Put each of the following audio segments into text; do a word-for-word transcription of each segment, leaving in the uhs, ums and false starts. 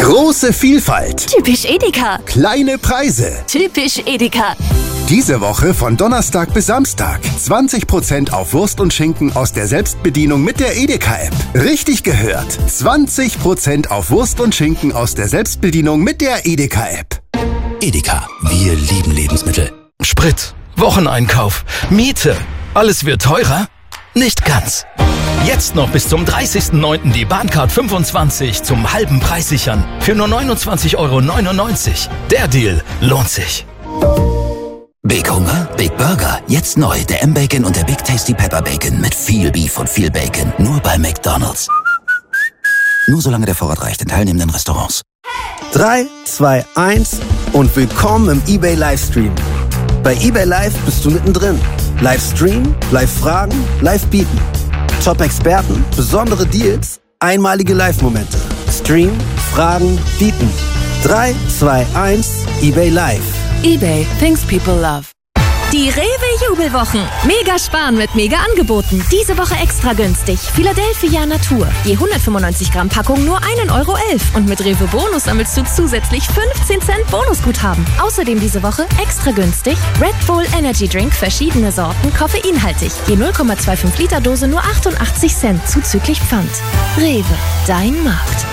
Große Vielfalt. Typisch Edeka. Kleine Preise. Typisch Edeka. Diese Woche von Donnerstag bis Samstag. zwanzig Prozent auf Wurst und Schinken aus der Selbstbedienung mit der Edeka-App. Richtig gehört. zwanzig Prozent auf Wurst und Schinken aus der Selbstbedienung mit der Edeka-App. Edeka, wir lieben Lebensmittel. Sprit, Wocheneinkauf, Miete. Alles wird teurer? Nicht ganz. Jetzt noch bis zum dreißigsten neunten die Bahncard fünfundzwanzig zum halben Preis sichern. Für nur neunundzwanzig Euro neunundneunzig. Der Deal lohnt sich. Big Hunger, Big Burger. Jetzt neu der M-Bacon und der Big Tasty Pepper Bacon mit viel Beef und viel Bacon. Nur bei McDonald's. Nur solange der Vorrat reicht in teilnehmenden Restaurants. drei, zwei, eins und willkommen im eBay Livestream. Bei eBay Live bist du mittendrin. Livestream, Live-Fragen, Live-Bieten. Top-Experten, besondere Deals, einmalige Live-Momente. Stream, Fragen, Bieten. drei, zwei, eins, eBay Live. eBay, things people love. Die Rewe-Jubelwochen. Mega sparen mit Mega-Angeboten. Diese Woche extra günstig. Philadelphia Natur. Je hundertfünfundneunzig Gramm Packung nur ein Euro elf. Und mit Rewe Bonus sammelst du zusätzlich fünfzehn Cent Bonusguthaben. Außerdem diese Woche extra günstig Red Bull Energy Drink, verschiedene Sorten, koffeinhaltig. Je null Komma fünfundzwanzig Liter Dose nur achtundachtzig Cent zuzüglich Pfand. Rewe, dein Markt.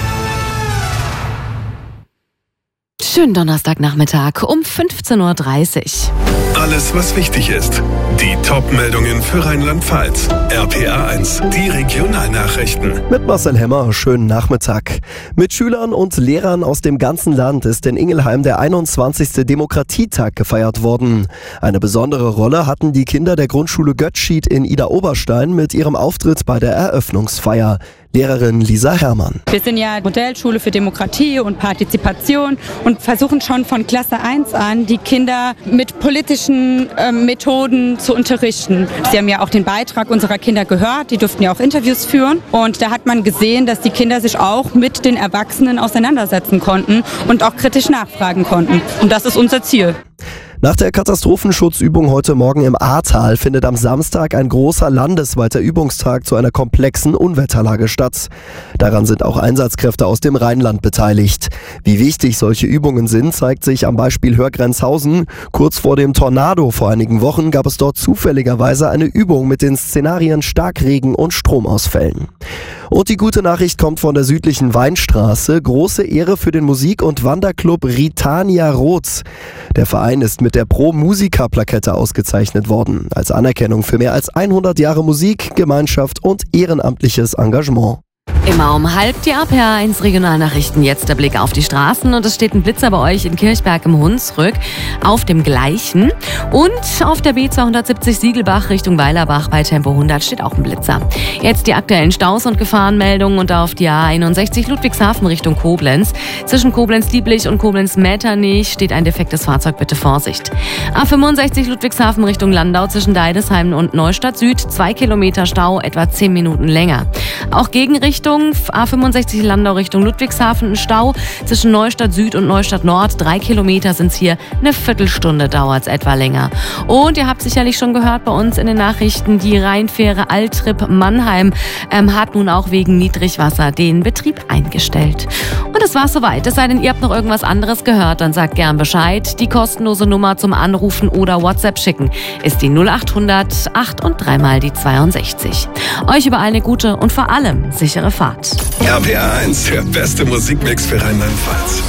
Schönen Donnerstagnachmittag um fünfzehn Uhr dreißig. Alles, was wichtig ist. Die Top-Meldungen für Rheinland-Pfalz. R P A eins, die Regionalnachrichten. Mit Marcel Hemmer, schönen Nachmittag. Mit Schülern und Lehrern aus dem ganzen Land ist in Ingelheim der einundzwanzigste Demokratietag gefeiert worden. Eine besondere Rolle hatten die Kinder der Grundschule Götzschied in Idar-Oberstein mit ihrem Auftritt bei der Eröffnungsfeier. Lehrerin Lisa Herrmann. Wir sind ja Modellschule für Demokratie und Partizipation und versuchen schon von Klasse eins an, die Kinder mit politischen äh, Methoden zu unterrichten. Sie haben ja auch den Beitrag unserer Kinder gehört, die durften ja auch Interviews führen. Und da hat man gesehen, dass die Kinder sich auch mit den Erwachsenen auseinandersetzen konnten und auch kritisch nachfragen konnten. Und das ist unser Ziel. Nach der Katastrophenschutzübung heute Morgen im Ahrtal findet am Samstag ein großer landesweiter Übungstag zu einer komplexen Unwetterlage statt. Daran sind auch Einsatzkräfte aus dem Rheinland beteiligt. Wie wichtig solche Übungen sind, zeigt sich am Beispiel Hörgrenzhausen. Kurz vor dem Tornado vor einigen Wochen gab es dort zufälligerweise eine Übung mit den Szenarien Starkregen und Stromausfällen. Und die gute Nachricht kommt von der südlichen Weinstraße. Große Ehre für den Musik- und Wanderclub Ritania Roth. Der Verein ist mit der Pro-Musica-Plakette ausgezeichnet worden. Als Anerkennung für mehr als hundert Jahre Musik, Gemeinschaft und ehrenamtliches Engagement. Immer um halb die R P A eins Regionalnachrichten. Jetzt der Blick auf die Straßen und es steht ein Blitzer bei euch in Kirchberg im Hunsrück auf dem gleichen. Und auf der B zweihundertsiebzig Siegelbach Richtung Weilerbach bei Tempo hundert steht auch ein Blitzer. Jetzt die aktuellen Staus und Gefahrenmeldungen und auf die A einundsechzig Ludwigshafen Richtung Koblenz. Zwischen Koblenz-Lieblich und Koblenz-Metternich steht ein defektes Fahrzeug, bitte Vorsicht. A fünfundsechzig Ludwigshafen Richtung Landau zwischen Deidesheim und Neustadt Süd. Zwei Kilometer Stau, etwa zehn Minuten länger. Auch Gegenrichtung A fünfundsechzig Landau Richtung Ludwigshafen ein Stau zwischen Neustadt Süd und Neustadt Nord. Drei Kilometer sind's hier, eine Viertelstunde dauert's etwa länger. Und ihr habt sicherlich schon gehört bei uns in den Nachrichten, die Rheinfähre Altrip Mannheim ähm, hat nun auch wegen Niedrigwasser den Betrieb eingestellt. Und das war's soweit. Es sei denn, ihr habt noch irgendwas anderes gehört, dann sagt gern Bescheid. Die kostenlose Nummer zum Anrufen oder WhatsApp schicken ist die null achthundert acht und dreimal die zweiundsechzig. Euch überall eine gute und vor allem sichere Fahrt. R P A eins, der beste Musikmix für Rheinland-Pfalz.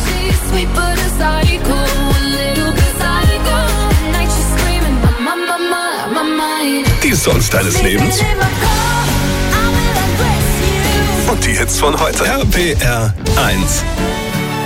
Die Songs deines Lebens und die Hits von heute. R P R eins.